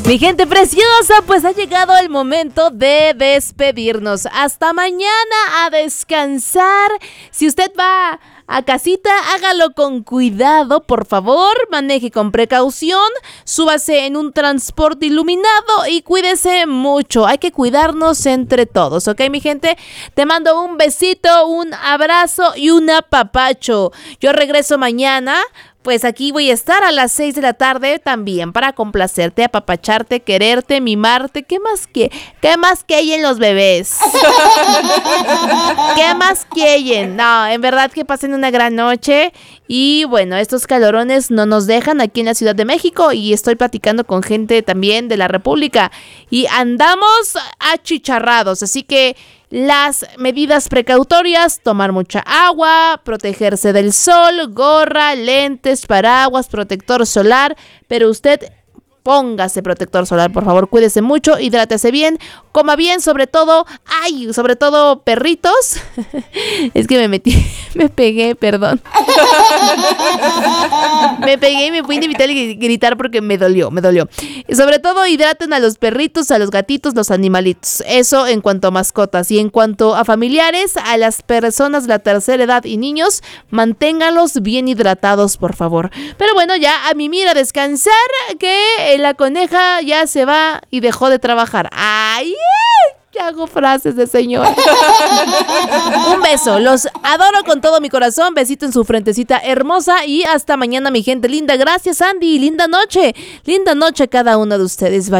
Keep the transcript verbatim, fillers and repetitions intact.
Mi gente preciosa, pues ha llegado el momento de despedirnos. Hasta mañana a descansar. Si usted va a casita, hágalo con cuidado, por favor. Maneje con precaución. Súbase en un transporte iluminado y cuídese mucho. Hay que cuidarnos entre todos, ¿ok, mi gente? Te mando un besito, un abrazo y un apapacho. Yo regreso mañana. Pues aquí voy a estar a las seis de la tarde también para complacerte, apapacharte, quererte, mimarte. ¿Qué más que, qué más que hay en los bebés? ¿Qué más quieren? No, en verdad que pasen una gran noche. Y bueno, estos calorones no nos dejan aquí en la Ciudad de México. Y estoy platicando con gente también de la República. Y andamos achicharrados, así que las medidas precautorias: tomar mucha agua, protegerse del sol, gorra, lentes, paraguas, protector solar. Pero usted póngase protector solar, por favor, cuídese mucho, hidrátese bien, coma bien, sobre todo, ay, sobre todo perritos. Es que me metí, me pegué, perdón. Me pegué y me fui a invitar y gritar porque me dolió, me dolió. Y sobre todo, hidraten a los perritos, a los gatitos, los animalitos. Eso en cuanto a mascotas. Y en cuanto a familiares, a las personas de la tercera edad y niños, manténganlos bien hidratados, por favor. Pero bueno, ya a mimir, a descansar, que la coneja ya se va y dejó de trabajar. ¡Ay! Ya hago frases de señor. Un beso, los adoro con todo mi corazón. Besito en su frentecita hermosa. Y hasta mañana, mi gente linda. Gracias, Andy. Linda noche. Linda noche a cada uno de ustedes. Bye.